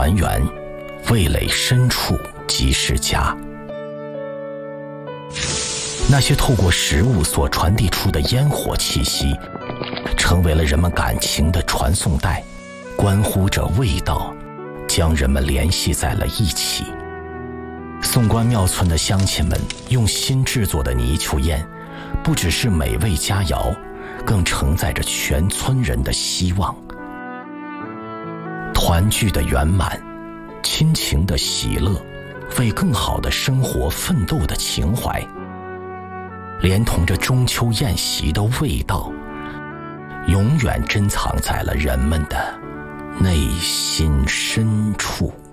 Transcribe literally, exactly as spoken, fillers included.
团圆，味蕾深处即是家。那些透过食物所传递出的烟火气息，成为了人们感情的传送带，关乎着味道，将人们联系在了一起。宋关庙村的乡亲们用心制作的泥鳅宴，不只是美味佳肴，更承载着全村人的希望。团聚的圆满，亲情的喜乐，为更好的生活奋斗的情怀，连同着中秋宴席的味道，永远珍藏在了人们的内心深处。